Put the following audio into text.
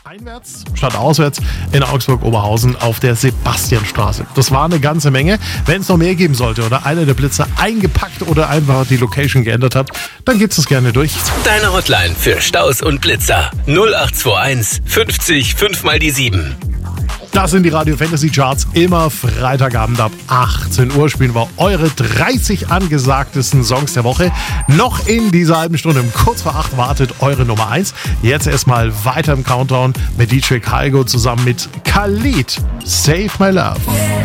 Einwärts statt auswärts in Augsburg-Oberhausen auf der Sebastianstraße. Das war eine ganze Menge. Wenn es noch mehr geben sollte oder einer der Blitzer eingepackt oder einfach die Location geändert hat, dann geht's das gerne durch. Deine Hotline für Staus und Blitzer 0821 50 5 mal die 7. Das sind die Radio Fantasy Charts. Immer Freitagabend ab 18 Uhr spielen wir eure 30 angesagtesten Songs der Woche. Noch in dieser halben Stunde, kurz vor 8, wartet eure Nummer 1. Jetzt erstmal weiter im Countdown mit DJ Kygo zusammen mit Khalid. Save My Love.